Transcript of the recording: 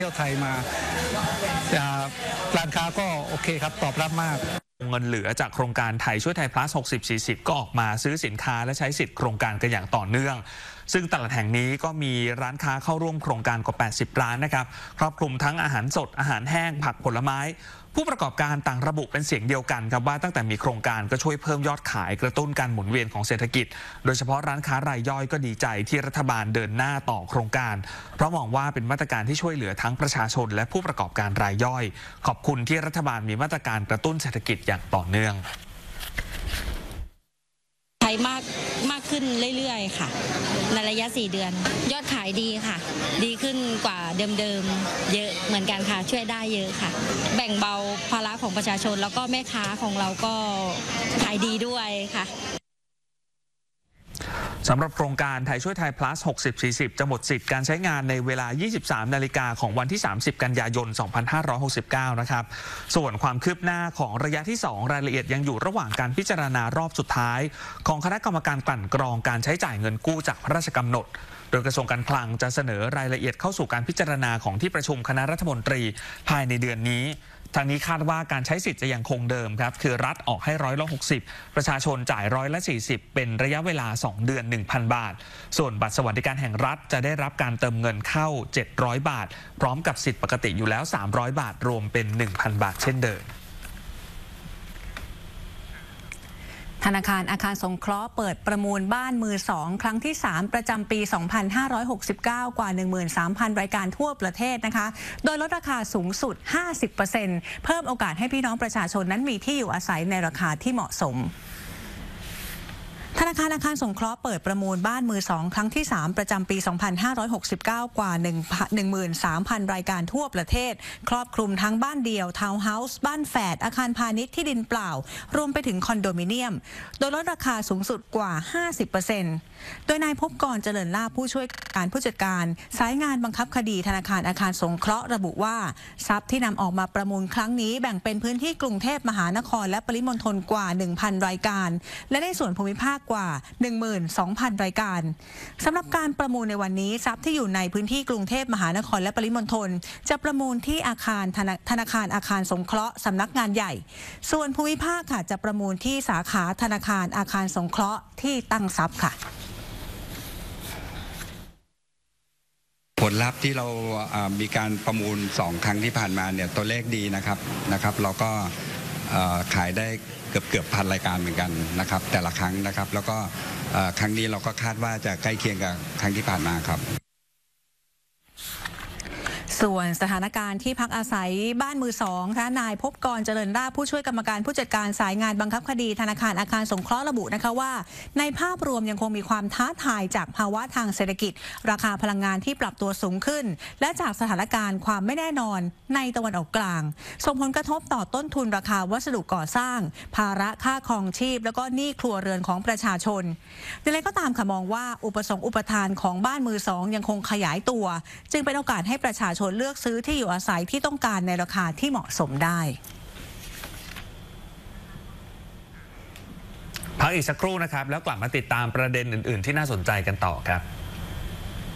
เที่ยวไทยมาร้านค้าก็โอเคครับตอบรับมากเงินเหลือจากโครงการไทยช่วยไทย plus 60-40 ก็ออกมาซื้อสินค้าและใช้สิทธิ์โครงการกันอย่างต่อเนื่องซึ่งตลาดแห่งนี้ก็มีร้านค้าเข้าร่วมโครงการกว่า80ร้านนะครับครอบคลุมทั้งอาหารสดอาหารแห้งผักผลไม้ผู้ประกอบการต่างระบุเป็นเสียงเดียวกันครับว่าตั้งแต่มีโครงการก็ช่วยเพิ่มยอดขายกระตุ้นการหมุนเวียนของเศรษฐกิจโดยเฉพาะร้านค้ารายย่อยก็ดีใจที่รัฐบาลเดินหน้าต่อโครงการเพราะมองว่าเป็นมาตรการที่ช่วยเหลือทั้งประชาชนและผู้ประกอบการรายย่อยขอบคุณที่รัฐบาลมีมาตรการกระตุ้นเศรษฐกิจอย่างต่อเนื่องใช้มากขึ้นเรื่อยๆค่ะในระยะ4 เดือนยอดขายดีค่ะดีขึ้นกว่าเดิมๆเยอะเหมือนกันค่ะช่วยได้เยอะค่ะแบ่งเบาภาระของประชาชนแล้วก็แม่ค้าของเราก็ขายดีด้วยค่ะสำหรับโครงการไทยช่วยไทย plus 60-40 จะหมดสิทธิ์การใช้งานในเวลา 23 นาฬิกาของวันที่ 30 กันยายน 2569 นะครับส่วนความคืบหน้าของระยะที่ 2 รายละเอียดยังอยู่ระหว่างการพิจารณารอบสุดท้ายของคณะกรรมการกลั่นกรองการใช้จ่ายเงินกู้จากพระราชกำหนดโดยกระทรวงการคลังจะเสนอรายละเอียดเข้าสู่การพิจารณาของที่ประชุมคณะรัฐมนตรีภายในเดือนนี้ทางนี้คาดว่าการใช้สิทธิ์จะยังคงเดิมครับคือรัฐออกให้60%ประชาชนจ่าย40%เป็นระยะเวลา2 เดือน 1,000 บาทส่วนบัตรสวัสดิการแห่งรัฐจะได้รับการเติมเงินเข้า700 บาทพร้อมกับสิทธิ์ปกติอยู่แล้ว300 บาทรวมเป็น 1,000 บาทเช่นเดิมธนาคารอาคารสงเคราะห์เปิดประมูลบ้านมือ2ครั้งที่3ประจำปี 2569 กว่า 13,000 รายการทั่วประเทศนะคะโดยลดราคาสูงสุด 50% เพิ่มโอกาสให้พี่น้องประชาชนนั้นมีที่อยู่อาศัยในราคาที่เหมาะสมธนาคารอาคารสงเคราะห์เปิดประมูลบ้านมือ2ครั้งที่3ประจำปี 2569 กว่า 13,000 รายการทั่วประเทศครอบคลุมทั้งบ้านเดี่ยวทาวน์เฮาส์บ้านแฝดอาคารพาณิชย์ที่ดินเปล่ารวมไปถึงคอนโดมิเนียมโดยลดราคาสูงสุดกว่า 50% โดยนายภพกรเจริญลาภผู้ช่วยการผู้จัดการสายงานบังคับคดีธนาคารอาคารสงเคราะห์ระบุว่าทรัพย์ที่นำออกมาประมูลครั้งนี้แบ่งเป็นพื้นที่กรุงเทพมหานครและปริมณฑลกว่า 1,000 รายการและในส่วนภูมิภาคกว่า 12,000 รายการสำหรับการประมูลในวันนี้ทรัพย์ที่อยู่ในพื้นที่กรุงเทพมหานครและปริมณฑลจะประมูลที่อาคารธนาคารอาคารสงเคราะห์สำนักงานใหญ่ส่วนภูมิภาคค่ะจะประมูลที่สาขาธนาคารอาคารสงเคราะห์ที่ตั้งทรัพย์ค่ะผลลัพธ์ที่เรามีการประมูล2 ครั้งที่ผ่านมาเนี่ยตัวเลขดีนะครับเราก็ขายได้เกือบ1,000 รายการเหมือนกันนะครับแต่ละครั้งนะครับแล้วก็ครั้งนี้เราก็คาดว่าจะใกล้เคียงกับครั้งที่ผ่านมาครับส่วนสถานการณ์ที่พักอาศัยบ้านมือ2ค่ะนายภพกรเจริญราภผู้ช่วยกรรมการผู้จัดการสายงานบังคับคดีธนาคารอาคารสงเคราะห์ระบุนะคะว่าในภาพรวมยังคงมีความท้าทายจากภาวะทางเศรษฐกิจราคาพลังงานที่ปรับตัวสูงขึ้นและจากสถานการณ์ความไม่แน่นอนในตะวันออกกลางส่งผลกระทบต่อต้นทุนราคาวัสดุก่อสร้างภาระค่าครองชีพแล้วก็หนี้ครัวเรือนของประชาชนอย่างไรก็ตามค่ะมองว่าอุปสงค์อุปทานของบ้านมือ2ยังคงขยายตัวจึงเป็นโอกาสให้ประชาชนเลือกซื้อที่อยู่อาศัยที่ต้องการในราคาที่เหมาะสมได้พักอีกสักครู่นะครับแล้วกลับมาติดตามประเด็นอื่นๆที่น่าสนใจกันต่อครับ